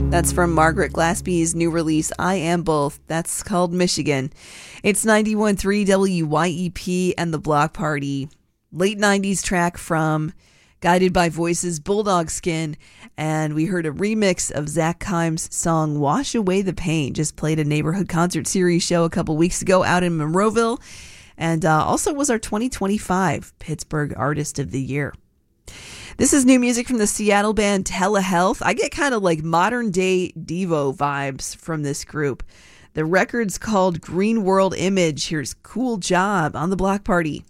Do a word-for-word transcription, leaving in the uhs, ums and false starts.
That's from Margaret Glaspie's new release, I Am Both. That's called Michigan. It's ninety-one point three W Y E P and the Block Party. Late nineties track from Guided by Voices, Bulldog Skin. And we heard a remix of Zach Kimes' song Wash Away the Pain. Just played a neighborhood concert series show a couple weeks ago out in Monroeville. And uh, also was our twenty twenty-five Pittsburgh Artist of the Year. This is new music from the Seattle band Telehealth. I get kind of like modern day Devo vibes from this group. The record's called Green World Image. Here's Cool Job on the Block Party.